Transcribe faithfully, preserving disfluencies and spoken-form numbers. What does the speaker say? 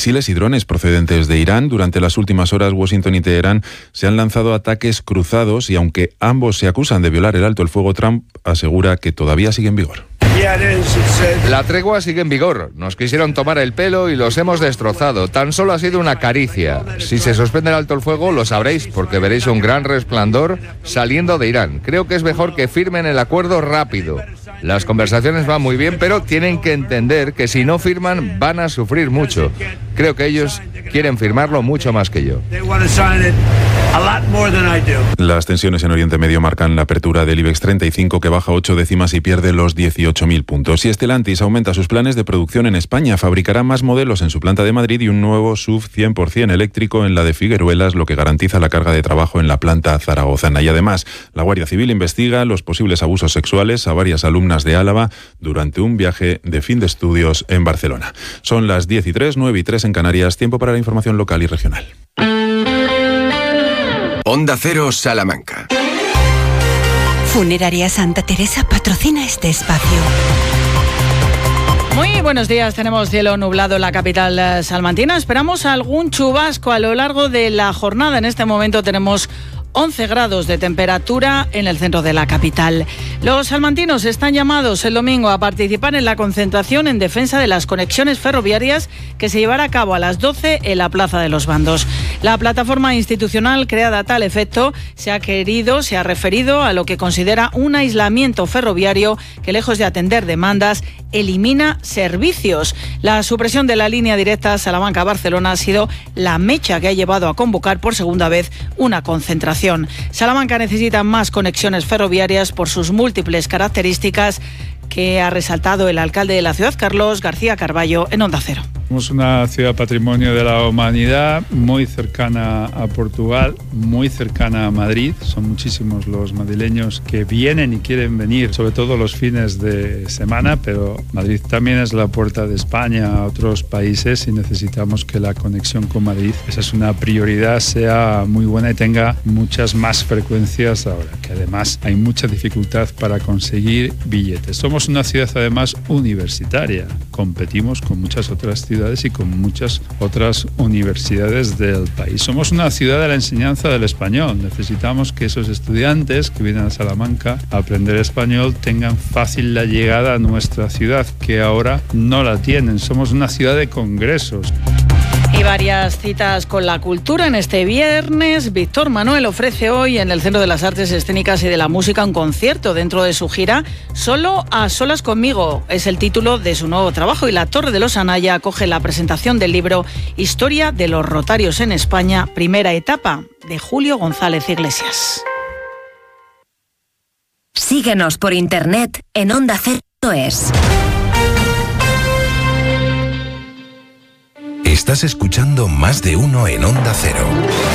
misiles y drones procedentes de Irán. Durante las últimas horas, Washington y Teherán se han lanzado ataques cruzados y aunque ambos se acusan de violar el alto el fuego, Trump asegura que todavía sigue en vigor. La tregua sigue en vigor. Nos quisieron tomar el pelo y los hemos destrozado. Tan solo ha sido una caricia. Si se suspende el alto el fuego, lo sabréis, porque veréis un gran resplandor saliendo de Irán. Creo que es mejor que firmen el acuerdo rápido. Las conversaciones van muy bien, pero tienen que entender que si no firman van a sufrir mucho. Creo que ellos quieren firmarlo mucho más que yo. Las tensiones en Oriente Medio marcan la apertura del IBEX treinta y cinco, que baja ocho décimas y pierde los dieciocho mil puntos. Y Stellantis aumenta sus planes de producción en España. Fabricará más modelos en su planta de Madrid y un nuevo S U V cien por ciento eléctrico en la de Figueruelas, lo que garantiza la carga de trabajo en la planta zaragozana. Y además, la Guardia Civil investiga los posibles abusos sexuales a varias alumnas de Álava durante un viaje de fin de estudios en Barcelona. Son las diez y tres, nueve y tres en Canarias. Tiempo para la información local y regional. Onda Cero Salamanca. Funeraria Santa Teresa patrocina este espacio. Muy buenos días, tenemos cielo nublado en la capital salmantina. Esperamos algún chubasco a lo largo de la jornada. En este momento tenemos once grados de temperatura en el centro de la capital. Los salmantinos están llamados el domingo a participar en la concentración en defensa de las conexiones ferroviarias que se llevará a cabo a las doce en la Plaza de los Bandos. La plataforma institucional creada a tal efecto se ha querido, se ha referido a lo que considera un aislamiento ferroviario que, lejos de atender demandas, elimina servicios. La supresión de la línea directa Salamanca-Barcelona ha sido la mecha que ha llevado a convocar por segunda vez una concentración. Salamanca necesita más conexiones ferroviarias por sus múltiples características que ha resaltado el alcalde de la ciudad, Carlos García Carballo, en Onda Cero. Somos una ciudad patrimonio de la humanidad, muy cercana a Portugal, muy cercana a Madrid. Son muchísimos los madrileños que vienen y quieren venir, sobre todo los fines de semana, pero Madrid también es la puerta de España a otros países y necesitamos que la conexión con Madrid, esa es una prioridad, sea muy buena y tenga muchas más frecuencias ahora, que además hay mucha dificultad para conseguir billetes. Somos una ciudad además universitaria, competimos con muchas otras ciudades y con muchas otras universidades del país. Somos una ciudad de la enseñanza del español. Necesitamos que esos estudiantes que vienen a Salamanca a aprender español tengan fácil la llegada a nuestra ciudad, que ahora no la tienen. Somos una ciudad de congresos. Y varias citas con la cultura en este viernes. Víctor Manuel ofrece hoy en el Centro de las Artes Escénicas y de la Música un concierto dentro de su gira Solo a solas conmigo. Es el título de su nuevo trabajo y la Torre de los Anaya acoge la presentación del libro Historia de los Rotarios en España, primera etapa, de Julio González Iglesias. Síguenos por internet en onda cero punto es. Estás escuchando Más de Uno en Onda Cero.